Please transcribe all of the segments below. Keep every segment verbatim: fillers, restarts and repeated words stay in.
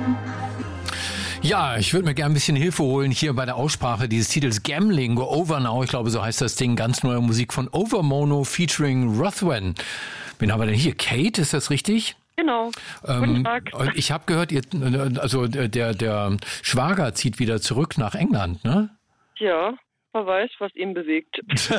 Ja, ich würde mir gerne ein bisschen Hilfe holen hier bei der Aussprache dieses Titels Gambling, Go Over Now. Ich glaube, so heißt das Ding. Ganz neue Musik von Overmono featuring Rothwen. Wen haben wir denn hier? Kate, ist das richtig? Genau. Ähm, Guten Tag. Ich habe gehört, ihr, also der, der Schwager zieht wieder zurück nach England, ne? Ja, wer weiß, was ihn bewegt.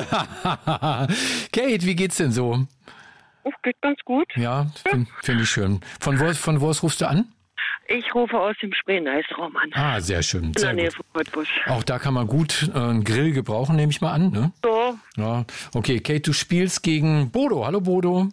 Kate, wie geht's denn so? Oh, geht ganz gut. Ja, finde find ich schön. Von wo, von wo aus rufst du an? Ich rufe aus dem Spree-Neißraum an. Ah, sehr schön. In Sehr der Nähe gut. von Cottbus. Auch da kann man gut äh, einen Grill gebrauchen, nehme ich mal an, ne? So. Ja. Okay, Kate, du spielst gegen Bodo. Hallo, Bodo.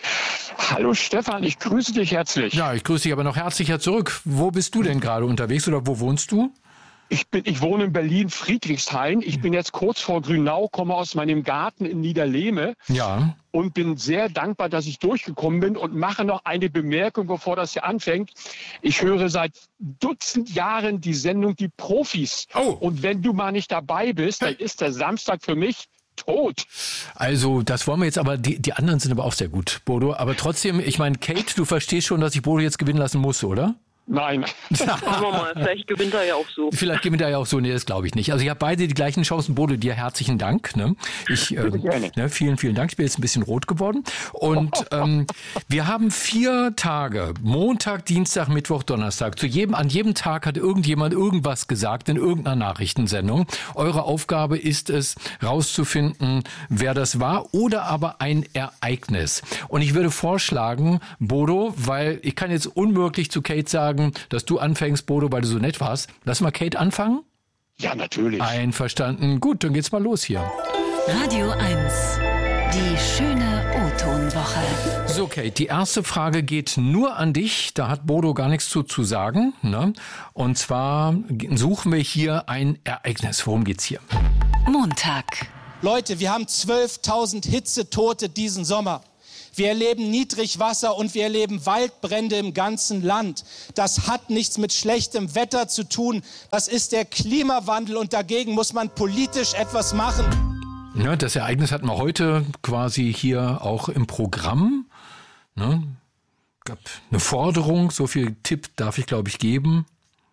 Hallo Stefan, ich grüße dich herzlich. Ja, ich grüße dich aber noch herzlicher zurück. Wo bist du denn gerade unterwegs oder wo wohnst du? Ich, bin, ich wohne in Berlin-Friedrichshain. Ich bin jetzt kurz vor Grünau, komme aus meinem Garten in Niederlehme. Ja. Und bin sehr dankbar, dass ich durchgekommen bin und mache noch eine Bemerkung, bevor das hier anfängt. Ich höre seit Dutzend Jahren die Sendung Die Profis. Oh. Und wenn du mal nicht dabei bist, dann ist der Samstag für mich tot. Also, das wollen wir jetzt, aber die, die anderen sind aber auch sehr gut, Bodo. Aber trotzdem, ich meine, Kate, du verstehst schon, dass ich Bodo jetzt gewinnen lassen muss, oder? Nein. Schauen wir mal, vielleicht gewinnt er ja auch so. Vielleicht gewinnt er ja auch so, nee, das glaube ich nicht. Also ihr habt beide die gleichen Chancen. Bodo, dir herzlichen Dank. Ne? Ich, ähm, ne, vielen, vielen Dank. Ich bin jetzt ein bisschen rot geworden. Und ähm, wir haben vier Tage, Montag, Dienstag, Mittwoch, Donnerstag. Zu jedem, an jedem Tag hat irgendjemand irgendwas gesagt in irgendeiner Nachrichtensendung. Eure Aufgabe ist es, rauszufinden, wer das war oder aber ein Ereignis. Und ich würde vorschlagen, Bodo, weil ich kann jetzt unmöglich zu Kate sagen, dass du anfängst, Bodo, weil du so nett warst. Lass mal Kate anfangen. Ja, natürlich. Einverstanden. Gut, dann geht's mal los hier. Radio eins. Die schöne O-Ton-Woche. So, Kate, die erste Frage geht nur an dich. Da hat Bodo gar nichts zu, zu sagen. Ne? Und zwar suchen wir hier ein Ereignis. Worum geht's hier? Montag. Leute, wir haben zwölftausend Hitzetote diesen Sommer. Wir erleben Niedrigwasser und wir erleben Waldbrände im ganzen Land. Das hat nichts mit schlechtem Wetter zu tun. Das ist der Klimawandel und dagegen muss man politisch etwas machen. Ja, das Ereignis hatten wir heute quasi hier auch im Programm. Ne? Gab eine Forderung, so viel Tipp darf ich, glaube ich, geben.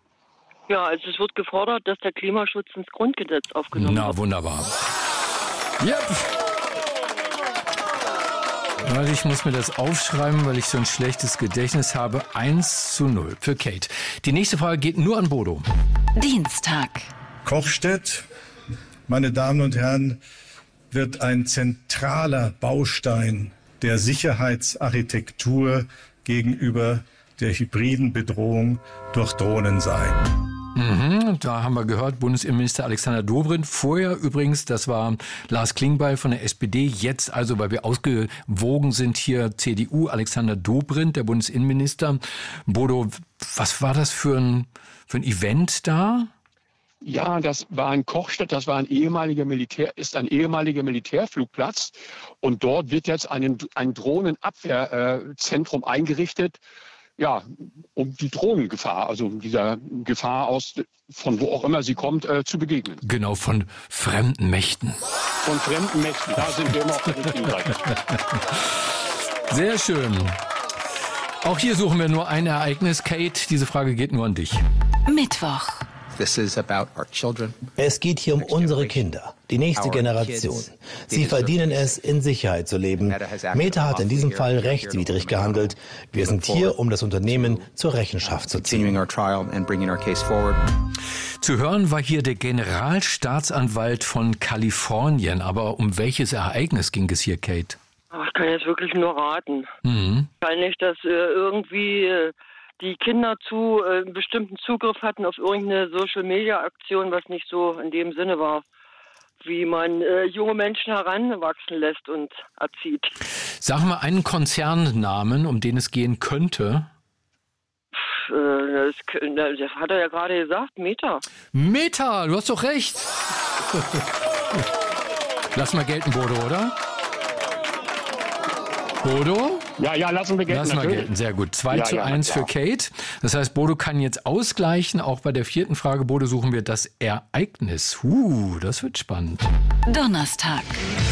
Ja, also es wird gefordert, dass der Klimaschutz ins Grundgesetz aufgenommen wird. Na, wunderbar. Yep. Warte, ich muss mir das aufschreiben, weil ich so ein schlechtes Gedächtnis habe. eins zu null für Kate. Die nächste Frage geht nur an Bodo. Dienstag. Kochstedt, meine Damen und Herren, wird ein zentraler Baustein der Sicherheitsarchitektur gegenüber der hybriden Bedrohung durch Drohnen sein. Mhm, da haben wir gehört, Bundesinnenminister Alexander Dobrindt. Vorher übrigens, das war Lars Klingbeil von der S P D. Jetzt also, weil wir ausgewogen sind, hier C D U, Alexander Dobrindt, der Bundesinnenminister. Bodo, was war das für ein, für ein Event da? Ja, das war in Kochstedt, das war ein ehemaliger Militär, ist ein ehemaliger Militärflugplatz. Und dort wird jetzt ein, ein Drohnenabwehrzentrum eingerichtet. Ja, um die Drohnengefahr, also dieser Gefahr aus, von wo auch immer sie kommt, äh, zu begegnen. Genau, von fremden Mächten. Von fremden Mächten, da sind wir immer auf der richtigen Seite. Sehr schön. Auch hier suchen wir nur ein Ereignis. Kate, diese Frage geht nur an dich. Mittwoch. Es geht hier um unsere Kinder, die nächste Generation. Sie verdienen es, in Sicherheit zu leben. Meta hat in diesem Fall rechtswidrig gehandelt. Wir sind hier, um das Unternehmen zur Rechenschaft zu ziehen. Zu hören war hier der Generalstaatsanwalt von Kalifornien. Aber um welches Ereignis ging es hier, Kate? Ich kann jetzt wirklich nur raten. Mhm. Wahrscheinlich, dass äh, irgendwie äh, die Kinder zu äh, einen bestimmten Zugriff hatten auf irgendeine Social-Media-Aktion, was nicht so in dem Sinne war, wie man äh, junge Menschen heranwachsen lässt und erzieht. Sag mal einen Konzernnamen, um den es gehen könnte. Pff, äh, das, das hat er ja gerade gesagt, Meta. Meta, du hast doch recht. Lass mal gelten, Bodo, oder? Bodo? Ja, ja, lassen wir gelten. Lass mal gelten, sehr gut. zwei Ja, zu ja, eins für Kate. Das heißt, Bodo kann jetzt ausgleichen. Auch bei der vierten Frage, Bodo, suchen wir das Ereignis. Uh, das wird spannend. Donnerstag.